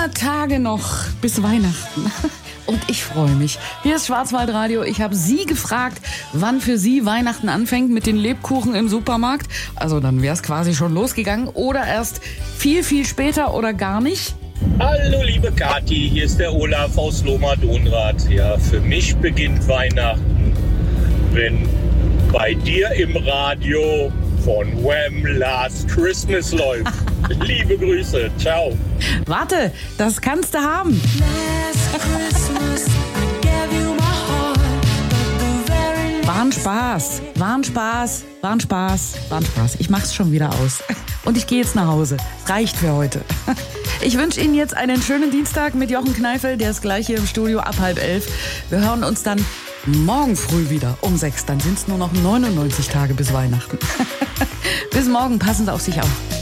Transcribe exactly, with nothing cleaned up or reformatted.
hundert Tage noch bis Weihnachten. Und ich freue mich. Hier ist Schwarzwaldradio. Ich habe Sie gefragt, wann für Sie Weihnachten anfängt mit den Lebkuchen im Supermarkt. Also dann wäre es quasi schon losgegangen. Oder erst viel, viel später oder gar nicht. Hallo liebe Kathi, hier ist der Olaf aus Lohmar-Donrath. Ja, für mich beginnt Weihnachten, wenn bei dir im Radio von Wham! Last Christmas läuft. Liebe Grüße, ciao. Warte, das kannst du haben. War ein Spaß, war ein Spaß, war ein Spaß, war ein Spaß. Ich mach's schon wieder aus. Und ich gehe jetzt nach Hause. Reicht für heute. Ich wünsche Ihnen jetzt einen schönen Dienstag mit Jochen Kneifel. Der ist gleich hier im Studio ab halb elf. Wir hören uns dann morgen früh wieder um sechs. Dann sind es nur noch neunundneunzig Tage bis Weihnachten. Bis morgen, passen Sie auf sich auf.